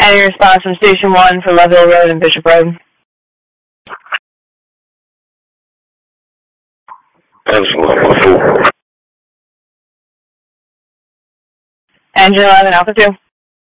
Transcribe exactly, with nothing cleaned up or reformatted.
Any response from Station one for Leadville Road and Bishop Road? Engine level four. Engine eleven, Alpha two.